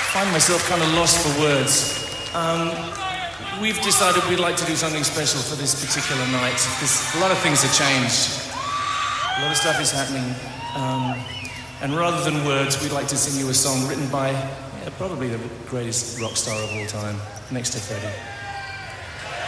find myself kind of lost for words. We've decided we'd like to do something special for this particular night, because a lot of things have changed. A lot of stuff is happening. And rather than words, we'd like to sing you a song written by probably the greatest rock star of all time, next to Freddie.